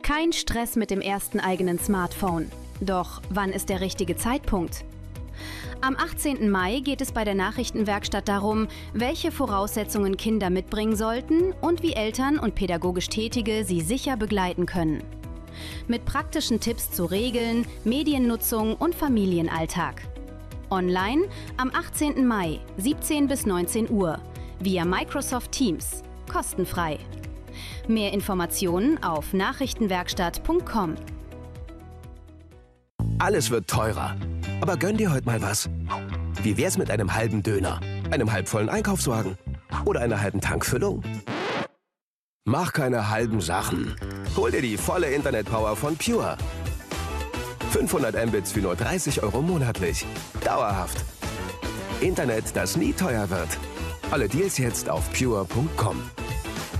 Kein Stress mit dem ersten eigenen Smartphone. Doch wann ist der richtige Zeitpunkt? Am 18. Mai geht es bei der Nachrichtenwerkstatt darum, welche Voraussetzungen Kinder mitbringen sollten und wie Eltern und pädagogisch Tätige sie sicher begleiten können. Mit praktischen Tipps zu Regeln, Mediennutzung und Familienalltag. Online am 18. Mai, 17 bis 19 Uhr, via Microsoft Teams, kostenfrei. Mehr Informationen auf nachrichtenwerkstatt.com. Alles wird teurer. Aber gönn dir heute mal was. Wie wär's mit einem halben Döner, einem halbvollen Einkaufswagen oder einer halben Tankfüllung? Mach keine halben Sachen. Hol dir die volle Internetpower von Pure. 500 Mbits für nur 30 € monatlich. Dauerhaft. Internet, das nie teuer wird. Alle Deals jetzt auf pure.com.